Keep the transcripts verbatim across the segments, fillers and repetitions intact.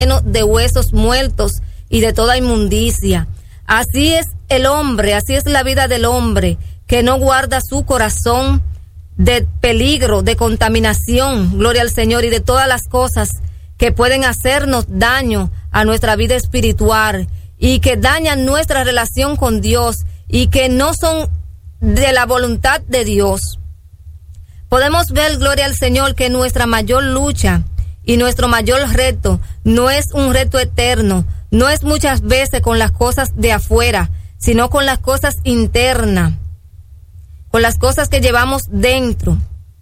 lleno de huesos muertos y de toda inmundicia. Así es el hombre, así es la vida del hombre, que no guarda su corazón de peligro, de contaminación, gloria al Señor, y de todas las cosas que pueden hacernos daño a nuestra vida espiritual y que dañan nuestra relación con Dios y que no son de la voluntad de Dios. Podemos ver, gloria al Señor, que nuestra mayor lucha y nuestro mayor reto no es un reto eterno, no es muchas veces con las cosas de afuera, sino con las cosas internas, con las cosas que llevamos dentro.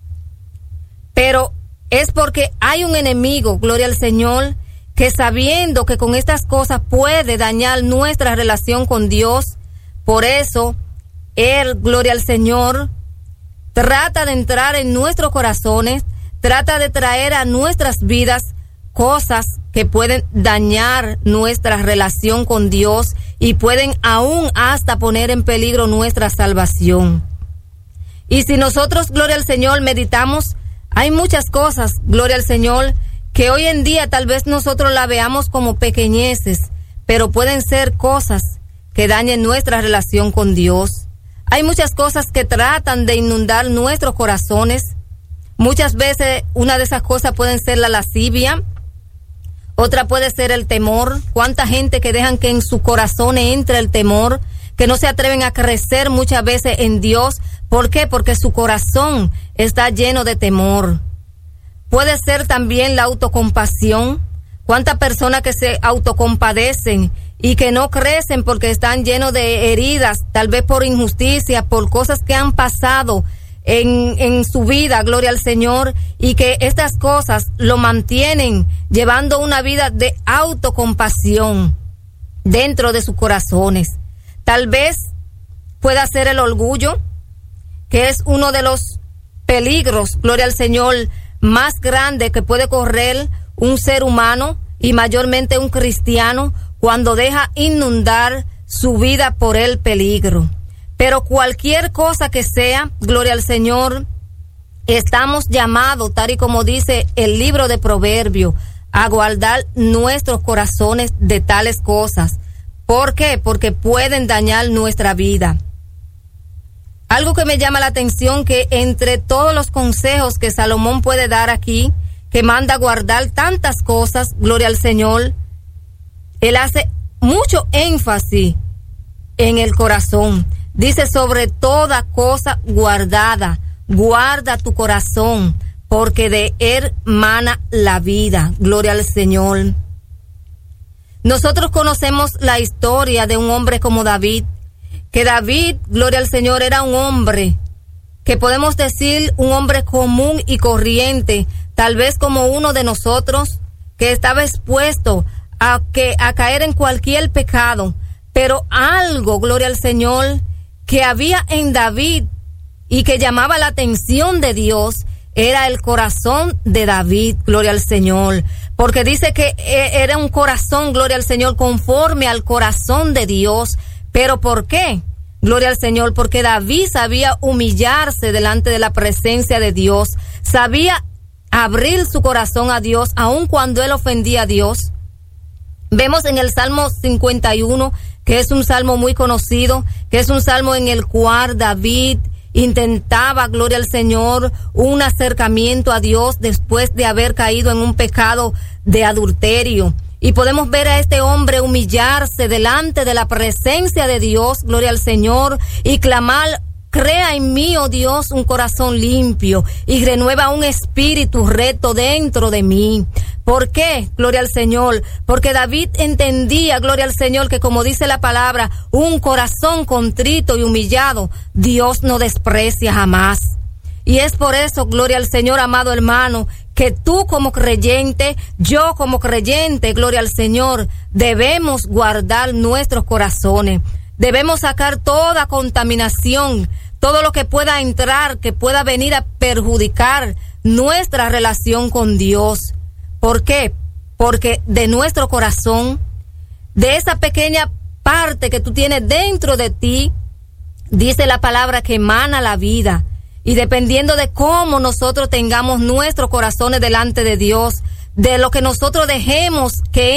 Pero es porque hay un enemigo, gloria al Señor, que sabiendo que con estas cosas puede dañar nuestra relación con Dios, por eso Él, gloria al Señor, trata de entrar en nuestros corazones, trata de traer a nuestras vidas cosas que pueden dañar nuestra relación con Dios y pueden aún hasta poner en peligro nuestra salvación. Y si nosotros, gloria al Señor, meditamos, hay muchas cosas, gloria al Señor, que hoy en día tal vez nosotros la veamos como pequeñeces, pero pueden ser cosas que dañen nuestra relación con Dios. Hay muchas cosas que tratan de inundar nuestros corazones. Muchas veces una de esas cosas pueden ser la lascivia, otra puede ser el temor. Cuánta gente que dejan que en su corazón entre el temor, que no se atreven a crecer muchas veces en Dios. ¿Por qué? Porque su corazón está lleno de temor. Puede ser también la autocompasión. Cuántas personas que se autocompadecen y que no crecen porque están llenos de heridas, tal vez por injusticia, por cosas que han pasado en, en su vida, gloria al Señor, y que estas cosas lo mantienen llevando una vida de autocompasión dentro de sus corazones. Tal vez pueda ser el orgullo, que es uno de los peligros, gloria al Señor, más grande que puede correr un ser humano y mayormente un cristiano cuando deja inundar su vida por el peligro. Pero cualquier cosa que sea, gloria al Señor, estamos llamados, tal y como dice el libro de Proverbios, a guardar nuestros corazones de tales cosas. ¿Por qué? Porque pueden dañar nuestra vida. Algo que me llama la atención, que entre todos los consejos que Salomón puede dar aquí, que manda guardar tantas cosas, gloria al Señor, él hace mucho énfasis en el corazón. Dice, sobre toda cosa guardada, guarda tu corazón, porque de él mana la vida. Gloria al Señor. Nosotros conocemos la historia de un hombre como David, que David, gloria al Señor, era un hombre que podemos decir un hombre común y corriente, tal vez como uno de nosotros, que estaba expuesto a, que, a caer en cualquier pecado, pero algo, gloria al Señor, que había en David y que llamaba la atención de Dios, era el corazón de David, gloria al Señor, porque dice que era un corazón, gloria al Señor, conforme al corazón de Dios. ¿Pero por qué? Gloria al Señor, porque David sabía humillarse delante de la presencia de Dios, sabía abrir su corazón a Dios, aun cuando él ofendía a Dios. Vemos en el Salmo cincuenta y uno, que es un salmo muy conocido, que es un salmo en el cual David intentaba, gloria al Señor, un acercamiento a Dios después de haber caído en un pecado de adulterio. Y podemos ver a este hombre humillarse delante de la presencia de Dios, gloria al Señor, y clamar: crea en mí, oh Dios, un corazón limpio y renueva un espíritu recto dentro de mí. ¿Por qué? Gloria al Señor. Porque David entendía, gloria al Señor, que como dice la palabra, un corazón contrito y humillado, Dios no desprecia jamás. Y es por eso, gloria al Señor, amado hermano, que tú como creyente, yo como creyente, gloria al Señor, debemos guardar nuestros corazones. Debemos sacar toda contaminación, todo lo que pueda entrar, que pueda venir a perjudicar nuestra relación con Dios. ¿Por qué? Porque de nuestro corazón, de esa pequeña parte que tú tienes dentro de ti, dice la palabra que emana la vida. Y dependiendo de cómo nosotros tengamos nuestros corazones delante de Dios, de lo que nosotros dejemos que